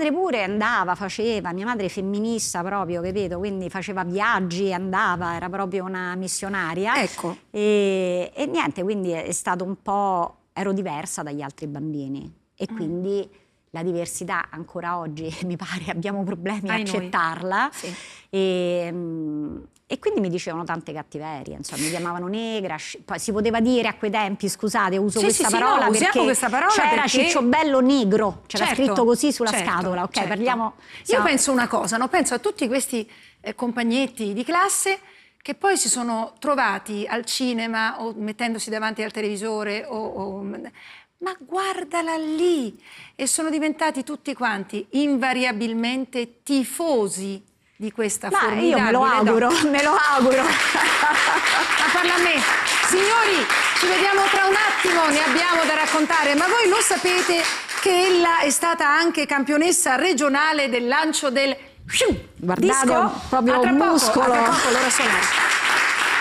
madre pure andava, faceva, mia madre è femminista proprio, capito? Quindi faceva viaggi, andava, era proprio una missionaria. Ecco. E niente, quindi è stato un po', ero diversa dagli altri bambini e quindi la diversità ancora oggi mi pare abbiamo problemi a accettarla. Sì. E quindi mi dicevano tante cattiverie, insomma, mi chiamavano negra, poi si poteva dire a quei tempi, scusate, uso questa parola no, perché questa parola c'era perché... Cicciobello negro, c'era scritto così sulla scatola, ok? Parliamo... Io penso una cosa, no? Penso a tutti questi compagnetti di classe che poi si sono trovati al cinema o mettendosi davanti al televisore ma guardala lì! E sono diventati tutti quanti invariabilmente tifosi di questa formidabile io me lo auguro, me lo auguro. Ma parla a me. Signori, ci vediamo tra un attimo, ne abbiamo da raccontare, ma voi lo sapete che ella è stata anche campionessa regionale del lancio del Guardate, disco? proprio un muscolo. A tra poco, l'ora solare.